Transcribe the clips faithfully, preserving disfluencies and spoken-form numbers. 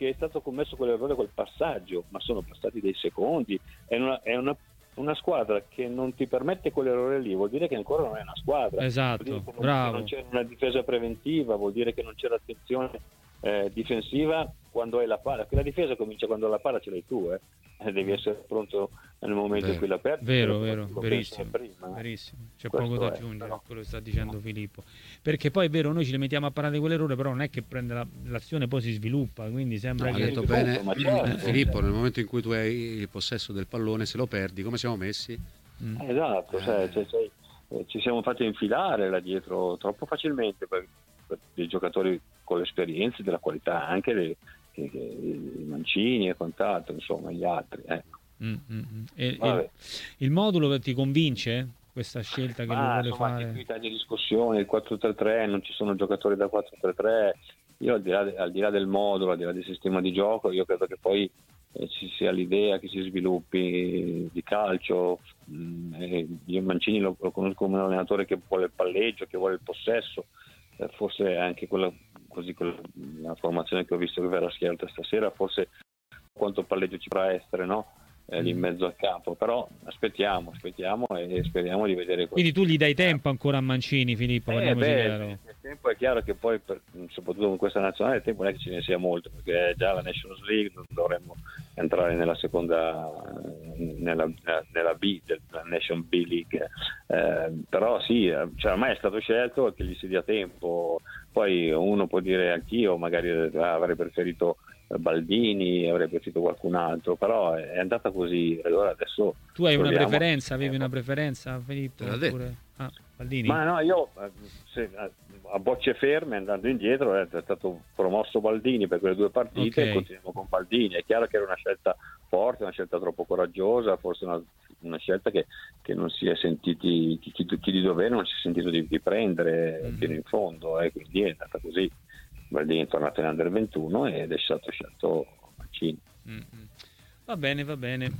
che è stato commesso quell'errore, quel passaggio, ma sono passati dei secondi. È una, è una, una squadra che non ti permette quell'errore lì, vuol dire che ancora non è una squadra. Esatto, vuol dire che non, bravo. che non c'era una difesa preventiva, vuol dire che non c'era attenzione eh, difensiva quando hai la palla, perché la difesa comincia quando la palla ce l'hai tu, eh. devi essere pronto nel momento vero. in cui la perdi. Vero, vero, verissimo, prima, eh. verissimo. C'è Questo poco da è, aggiungere però. a quello che sta dicendo Filippo, perché poi è vero, noi ci limitiamo a parlare di quell'errore, però non è che prende la, l'azione poi si sviluppa, quindi sembra no, che... ha detto bene certo. eh, Filippo, nel momento in cui tu hai il possesso del pallone, se lo perdi, come siamo messi? Mm. Esatto, eh. cioè, cioè, cioè, eh, ci siamo fatti infilare là dietro troppo facilmente per, per dei giocatori con l'esperienza, della qualità anche dei, dei, dei Mancini e quant'altro, insomma gli altri, ecco. Mm, mm, mm. E, e il modulo ti convince questa scelta che Ma, lo vuole insomma, fare? Anche qui tagli di discussione, il quattro tre tre, non ci sono giocatori da quattro tre tre. Io al di là, al di là del modulo, al di là del sistema di gioco, io credo che poi eh, ci sia l'idea che si sviluppi di calcio. Mm, eh, io Mancini lo, lo conosco come un allenatore che vuole il palleggio, che vuole il possesso, eh, forse anche quella, così quella, la formazione che ho visto che verrà schierata stasera, forse quanto palleggio ci potrà essere, no? Eh, lì in mezzo al campo, però aspettiamo, aspettiamo e speriamo di vedere. Quindi tu gli dai tempo ancora a Mancini, Filippo? Eh, beh, chiaro. Il tempo è chiaro che poi, per, soprattutto con questa nazionale, il tempo non è che ce ne sia molto, perché già la Nations League dovremmo entrare nella seconda, nella, nella B, della Nation B League, eh, però sì, cioè, ormai è stato scelto che gli si dia tempo. Poi uno può dire anch'io, magari avrei preferito Baldini, avrei preferito qualcun altro, però è andata così. Allora adesso tu hai proviamo. Una preferenza, avevi una preferenza, Filippo? Oppure... Ah, Baldini? Ma no, io se, a bocce ferme, andando indietro, è stato promosso Baldini per quelle due partite, okay. E continuiamo con Baldini. È chiaro che era una scelta forte, una scelta troppo coraggiosa, forse una, una scelta che, che non si è sentiti, chi, chi, chi di dovere non si è sentito di, di prendere mm-hmm. fino in fondo, e eh, quindi è andata così. Baldini è tornato in Under ventuno ed è stato scelto Mancini. Mm-hmm. Va bene, va bene.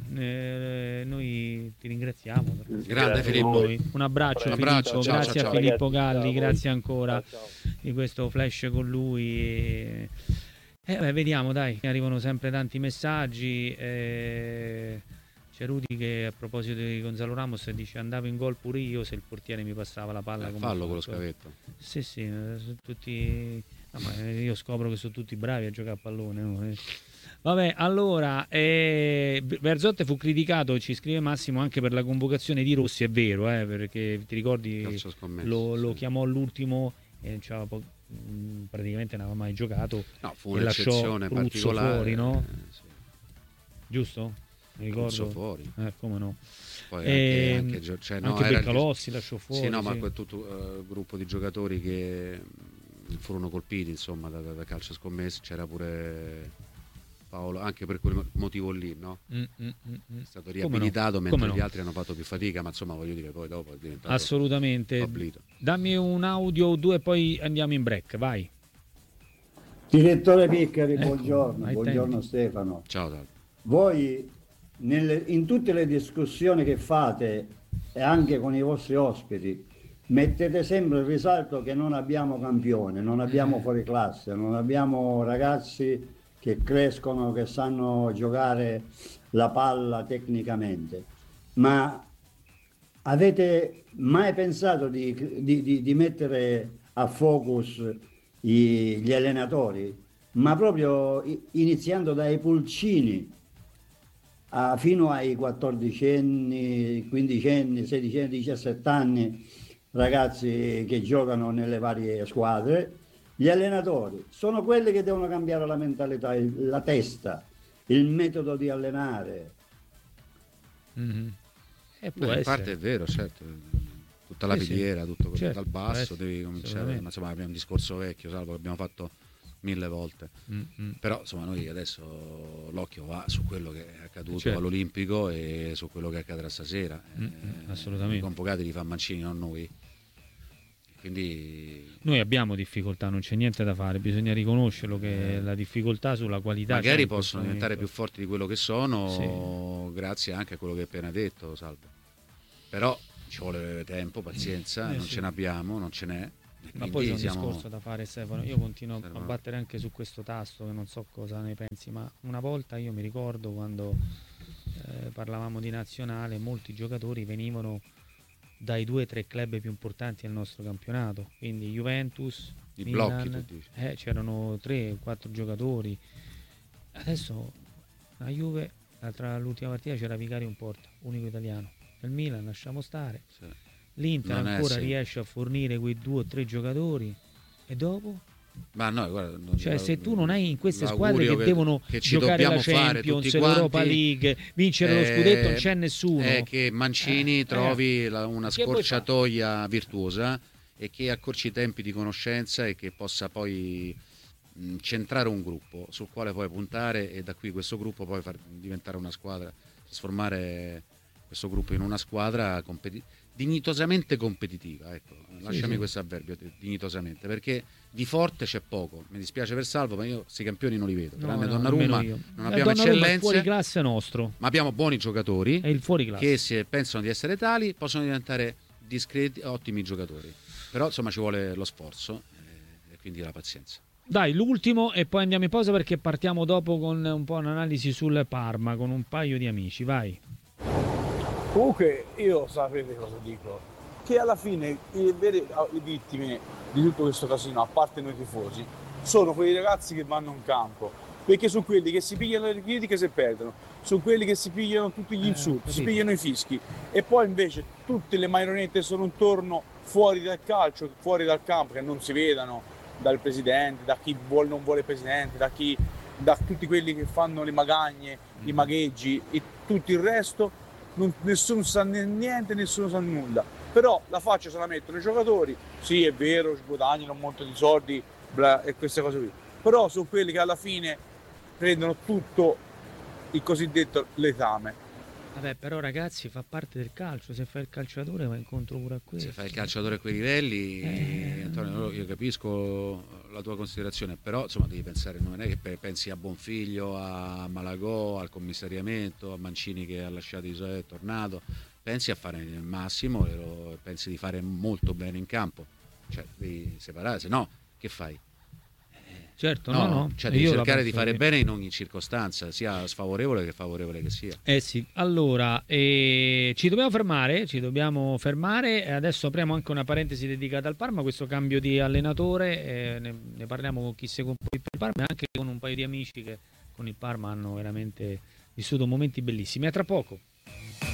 Eh, noi ti ringraziamo. Grande Filippo. Un abbraccio, un Filippo. abbraccio. Ciao, grazie ciao, a Filippo ragazzi, Galli, ciao, grazie ancora ciao, ciao. di questo flash con lui. E... Eh, beh, vediamo, dai, arrivano sempre tanti messaggi. Eh... C'è Rudy che a proposito di Gonzalo Ramos dice: andavo in gol pure io se il portiere mi passava la palla. Eh, come fallo con lo scavetto. Sì, sì, sono tutti... No, ma io scopro che sono tutti bravi a giocare a pallone, no? Vabbè, allora eh, Verzotte fu criticato, ci scrive Massimo, anche per la convocazione di Rossi, è vero, eh, perché ti ricordi lo, lo sì. chiamò all'ultimo e cioè, praticamente non aveva mai giocato, no, fu un'eccezione particolare fuori, no? Eh, sì. Giusto? Mi ricordo fuori. Eh, come no? Poi e, anche, anche, cioè, no, anche era Beccalossi il... lasciò fuori. Sì, no, sì. ma quel tutto uh, gruppo di giocatori che furono colpiti, insomma, da, da, da calcio scommesso, c'era pure Paolo, anche per quel motivo lì, no? Mm, mm, mm. È stato riabilitato, no? mentre no? gli altri hanno fatto più fatica, ma insomma voglio dire, poi dopo è diventato assolutamente. Pablito. Dammi un audio o due e poi andiamo in break, vai. Direttore Piccari, ecco, buongiorno, ai buongiorno tempi. Stefano. Ciao, Dal. Voi nelle, in tutte le discussioni che fate e anche con i vostri ospiti mettete sempre il risalto che non abbiamo campione, non abbiamo fuori classe, non abbiamo ragazzi che crescono, che sanno giocare la palla tecnicamente. Ma avete mai pensato di, di, di, di mettere a focus i, gli allenatori? Ma proprio iniziando dai pulcini a, fino ai quattordicenni, quindicenni, sedicenni, diciassette anni, ragazzi che giocano nelle varie squadre. Gli allenatori sono quelli che devono cambiare la mentalità, la testa, il metodo di allenare. Mm-hmm. E può Beh, in essere. parte è vero, certo, tutta la sì, filiera, sì. tutto quello certo, dal basso, devi cominciare, ma insomma abbiamo un discorso vecchio, salvo che abbiamo fatto mille volte. Mm-hmm. Però insomma noi adesso l'occhio va su quello che è accaduto certo. all'Olimpico e su quello che accadrà stasera. Mm-hmm. Eh, assolutamente. I convocati li fa Mancini, non noi. Quindi noi abbiamo difficoltà, non c'è niente da fare, bisogna riconoscerlo che eh, la difficoltà sulla qualità magari possono diventare più forti di quello che sono, sì. grazie anche a quello che hai appena detto, Salvo. Però ci vuole tempo, pazienza, eh, non sì. ce n'abbiamo, non ce n'è. Ma poi c'è un siamo... discorso da fare, Stefano. Io continuo Stefano. a battere anche su questo tasto, che non so cosa ne pensi, ma una volta io mi ricordo quando eh, parlavamo di nazionale, molti giocatori venivano dai due o tre club più importanti del nostro campionato, quindi Juventus, I Milan, blocchi, tu dici. eh, c'erano tre quattro giocatori. Adesso la Juve, tra l'ultima partita c'era Vicario in porta, unico italiano. Nel Milan lasciamo stare. Sì. L'Inter Non è ancora semplice. riesce a fornire quei due o tre giocatori e dopo? Ma no, guarda, non- Cioè, se tu non hai in queste squadre l'augurio che, devono che ci giocare la dobbiamo fare Champions, tutti l'Europa quanti, League, vincere lo eh, scudetto, non c'è nessuno. è che Mancini Eh, trovi eh. la- una Che vuoi scorciatoia virtuosa e che accorci i tempi di conoscenza e che possa poi mh, centrare un gruppo sul quale puoi puntare e da qui questo gruppo poi far diventare una squadra, trasformare questo gruppo in una squadra competi- dignitosamente competitiva, ecco, lasciami sì. questo avverbio, dignitosamente, perché di forte c'è poco. Mi dispiace per Salvo, ma io questi campioni non li vedo. No, Tranne no, Donnarumma, nemmeno io. non Eh, abbiamo Donnarumma è il eccellenze, fuori classe nostro, ma abbiamo buoni giocatori è il fuori classe. che se pensano di essere tali possono diventare discreti, ottimi giocatori. Però insomma ci vuole lo sforzo eh, e quindi la pazienza. Dai, l'ultimo e poi andiamo in pausa perché partiamo dopo con un po' un'analisi sul Parma con un paio di amici, vai. Comunque io sapete cosa dico? Che alla fine le vere le vittime di tutto questo casino, a parte noi tifosi, sono quei ragazzi che vanno in campo, perché sono quelli che si pigliano le critiche se perdono, sono quelli che si pigliano tutti gli Eh, insulti, si capito. pigliano i fischi e poi invece tutte le marionette sono intorno fuori dal calcio, fuori dal campo, che non si vedano dal presidente, da chi vuole non vuole il presidente, da chi da tutti quelli che fanno le magagne, i magheggi e tutto il resto. Non, nessuno sa né niente, nessuno sa nulla, però la faccia se la mettono i giocatori. Sì, è vero, guadagnano un monte di soldi bla, e queste cose qui, però sono quelli che alla fine prendono tutto il cosiddetto letame. Vabbè, però ragazzi, fa parte del calcio, se fai il calciatore va incontro pure a questo. Se fai il calciatore a quei livelli, Eh. Antonio, io capisco la tua considerazione, però insomma devi pensare, non è che pe- pensi a Bonfiglio, a Malagò, al commissariamento, a Mancini che ha lasciato i suoi, è tornato, pensi a fare il massimo e lo- pensi di fare molto bene in campo, cioè devi separare, se no che fai? Certo, no, no. Cioè devi io la cercare di penso fare così. bene in ogni circostanza, sia sfavorevole che favorevole che sia. Eh sì, allora eh, ci dobbiamo fermare, ci dobbiamo fermare e adesso apriamo anche una parentesi dedicata al Parma, questo cambio di allenatore, eh, ne, ne parliamo con chi segue un po' più il Parma e anche con un paio di amici che con il Parma hanno veramente vissuto momenti bellissimi. A tra poco.